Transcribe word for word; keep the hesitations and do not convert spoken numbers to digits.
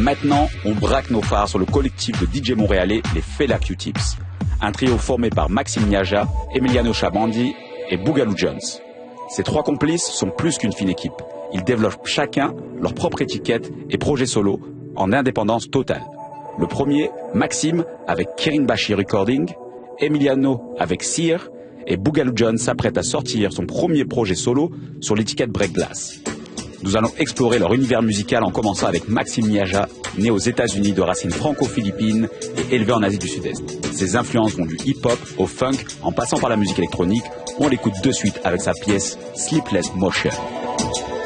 Maintenant, on braque nos phares sur le collectif de D J montréalais, les Fela Q-Tips. Un trio formé par Maxime Niaja, Emiliano Chabandi et Boogaloo Jones. Ces trois complices sont plus qu'une fine équipe. Ils développent chacun leur propre étiquette et projet solo en indépendance totale. Le premier, Maxime avec Kirin Bashi Recording, Emiliano avec Sear et Boogaloo Jones s'apprête à sortir son premier projet solo sur l'étiquette Break Glass. Nous allons explorer leur univers musical en commençant avec Maxime Niaja, né aux États-Unis de racines franco-philippines et élevé en Asie du Sud-Est. Ses influences vont du hip-hop au funk en passant par la musique électronique. On l'écoute de suite avec sa pièce Sleepless Motion.